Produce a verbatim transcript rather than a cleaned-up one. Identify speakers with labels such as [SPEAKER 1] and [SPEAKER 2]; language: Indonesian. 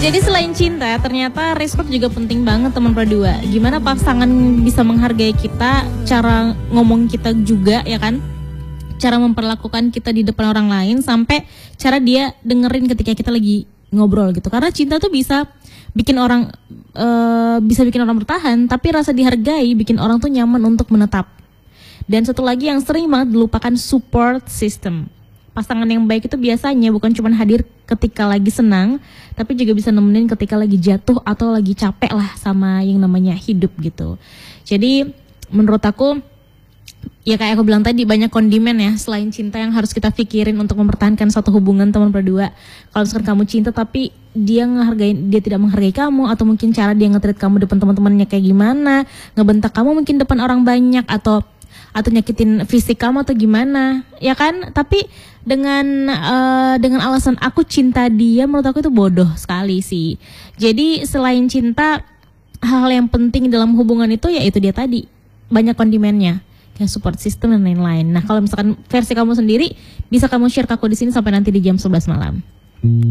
[SPEAKER 1] Jadi selain cinta, ternyata respect juga penting banget teman berdua. Gimana pasangan bisa menghargai kita, cara ngomong kita juga ya kan, cara memperlakukan kita di depan orang lain, sampai cara dia dengerin ketika kita lagi ngobrol gitu. Karena cinta tuh bisa bikin orang uh, bisa bikin orang bertahan, tapi rasa dihargai bikin orang tuh nyaman untuk menetap. Dan satu lagi yang sering banget dilupakan, support system. Pasangan yang baik itu biasanya bukan cuma hadir ketika lagi senang, tapi juga bisa nemenin ketika lagi jatuh atau lagi capek lah sama yang namanya hidup gitu. Jadi menurut aku, ya kayak aku bilang tadi, banyak kondimen ya selain cinta yang harus kita pikirin untuk mempertahankan suatu hubungan teman berdua. Kalau misalkan kamu cinta tapi dia ngehargai, dia tidak menghargai kamu, atau mungkin cara dia nge-treat kamu depan teman-temannya kayak gimana, ngebentak kamu mungkin depan orang banyak, atau atau nyakitin fisik kamu atau gimana, ya kan? Tapi dengan uh, dengan alasan aku cinta dia, menurut aku itu bodoh sekali sih. Jadi selain cinta, hal yang penting dalam hubungan itu ya itu dia tadi, banyak kondimennya, kayak support system dan lain-lain. Nah kalau misalkan versi kamu sendiri, bisa kamu share ke aku di sini sampai nanti di jam sebelas malam.